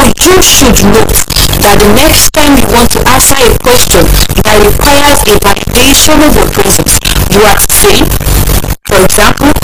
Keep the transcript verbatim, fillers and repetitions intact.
you should note that the next time you want to answer a question that requires a validation of your presence, you are to say, for example,